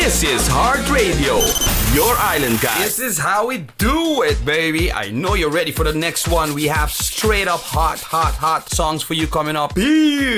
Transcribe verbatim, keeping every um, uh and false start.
This is Heart Radio, your island guy. This is how we do it, baby. I know you're ready for the next one. We have straight up hot, hot, hot songs for you coming up here.